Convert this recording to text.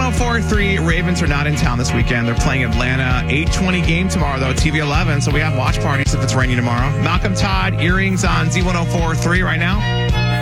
Z104.3, Ravens are not in town this weekend. They're playing Atlanta. 8:20 game tomorrow, though, TV 11. So we have watch parties if it's raining tomorrow. Malcolm Todd, Earrings on Z104.3 right now.